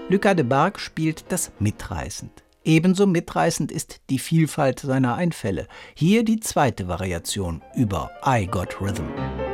Lucas de Bargue spielt das mitreißend. Ebenso mitreißend ist die Vielfalt seiner Einfälle. Hier die zweite Variation über I Got Rhythm.